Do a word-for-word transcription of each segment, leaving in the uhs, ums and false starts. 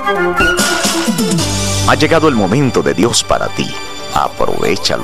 Ha llegado el momento de Dios para ti. Aprovéchalo.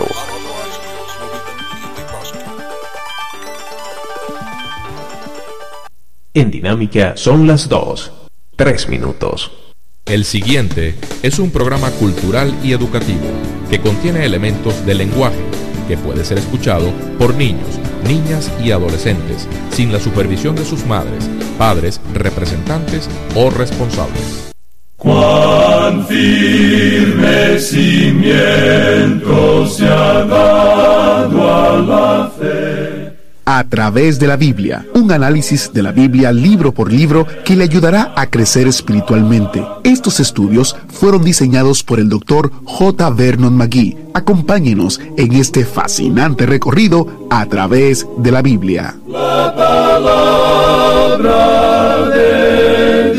En Dinámica son las dos, tres minutos. El siguiente es un programa cultural y educativo que contiene elementos del lenguaje que puede ser escuchado por niños, niñas y adolescentes sin la supervisión de sus madres, padres, representantes o responsables. Cuán firme cimiento se ha dado a la fe. A través de la Biblia, un análisis de la Biblia libro por libro que le ayudará a crecer espiritualmente. Estos estudios fueron diseñados por el doctor J. Vernon McGee. Acompáñenos en este fascinante recorrido a través de la Biblia. La palabra de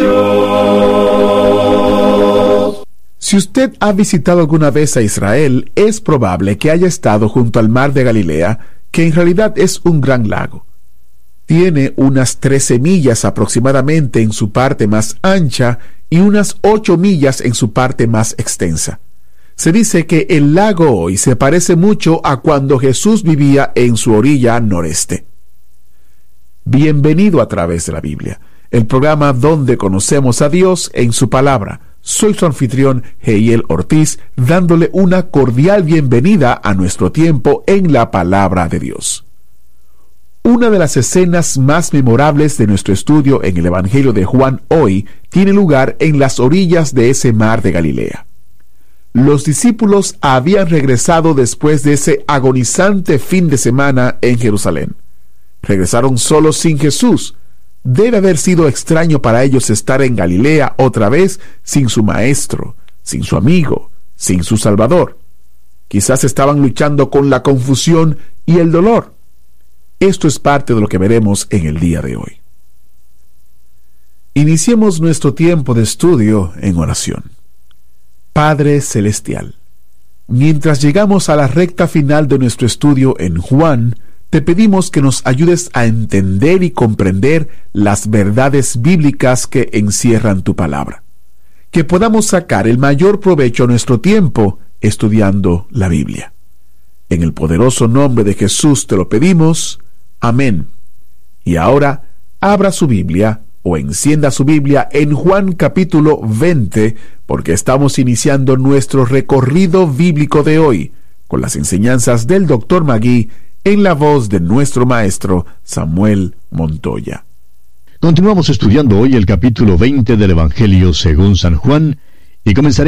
Dios. Si usted ha visitado alguna vez a Israel, es probable que haya estado junto al mar de Galilea, que en realidad es un gran lago. Tiene unas trece millas aproximadamente en su parte más ancha y unas ocho millas en su parte más extensa. Se dice que el lago hoy se parece mucho a cuando Jesús vivía en su orilla noreste. Bienvenido a través de la Biblia, el programa donde conocemos a Dios en su palabra. Soy su anfitrión, Heiel Ortiz, dándole una cordial bienvenida a nuestro tiempo en la palabra de Dios. Una de las escenas más memorables de nuestro estudio en el Evangelio de Juan hoy tiene lugar en las orillas de ese mar de Galilea. Los discípulos habían regresado después de ese agonizante fin de semana en Jerusalén. Regresaron solos sin Jesús. Debe haber sido extraño para ellos estar en Galilea otra vez sin su maestro, sin su amigo, sin su Salvador. Quizás estaban luchando con la confusión y el dolor. Esto es parte de lo que veremos en el día de hoy. Iniciemos nuestro tiempo de estudio en oración. Padre Celestial, mientras llegamos a la recta final de nuestro estudio en Juan, te pedimos que nos ayudes a entender y comprender las verdades bíblicas que encierran tu palabra. Que podamos sacar el mayor provecho a nuestro tiempo estudiando la Biblia. En el poderoso nombre de Jesús te lo pedimos. Amén. Y ahora, abra su Biblia o encienda su Biblia en Juan capítulo veinte, porque estamos iniciando nuestro recorrido bíblico de hoy con las enseñanzas del doctor McGee en la voz de nuestro maestro Samuel Montoya. Continuamos estudiando hoy el capítulo veinte del Evangelio según San Juan y comenzaremos